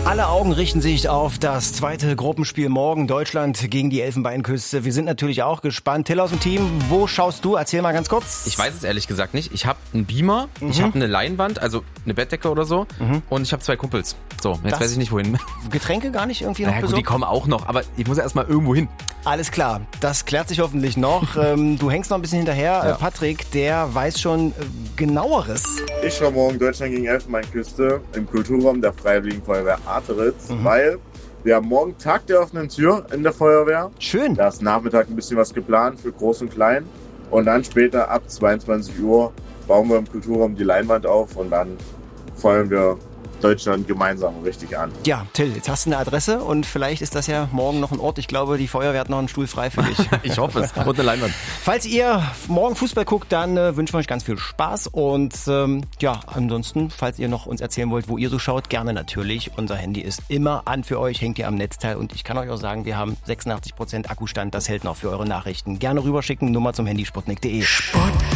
Alle Augen richten sich auf das zweite Gruppenspiel morgen, Deutschland gegen die Elfenbeinküste. Wir sind natürlich auch gespannt. Till aus dem Team, wo schaust du? Erzähl mal ganz kurz. Ich weiß es ehrlich gesagt nicht. Ich habe einen Beamer, ich habe eine Leinwand, also eine Bettdecke oder so und ich habe 2 Kumpels. So, jetzt weiß ich nicht wohin. Getränke gar nicht irgendwie noch Naja, gut, besorgt? die kommen auch noch, aber ich muss erst mal irgendwo hin. Alles klar, das klärt sich hoffentlich noch. Du hängst noch ein bisschen hinterher. Ja. Patrick, der weiß schon genaueres. Ich schaue morgen Deutschland gegen Elfenbeinküste im Kulturraum der Freiwilligen Feuerwehr Arteritz, weil wir haben morgen Tag der offenen Tür in der Feuerwehr. Schön. Da ist Nachmittag ein bisschen was geplant für Groß und Klein. Und dann später ab 22 Uhr bauen wir im Kulturraum die Leinwand auf und dann feuern wir Deutschland gemeinsam richtig an. Ja, Till, jetzt hast du eine Adresse und vielleicht ist das ja morgen noch ein Ort. Ich glaube, die Feuerwehr hat noch einen Stuhl frei für dich. Ich hoffe es. Und eine Leinwand. Falls ihr morgen Fußball guckt, dann wünschen wir euch ganz viel Spaß. Und ja, ansonsten, falls ihr noch uns erzählen wollt, wo ihr so schaut, gerne natürlich. Unser Handy ist immer an für euch, hängt ihr am Netzteil. Und ich kann euch auch sagen, wir haben 86% Akkustand. Das hält noch für eure Nachrichten. Gerne rüberschicken, Nummer zum Handy sputnik.de.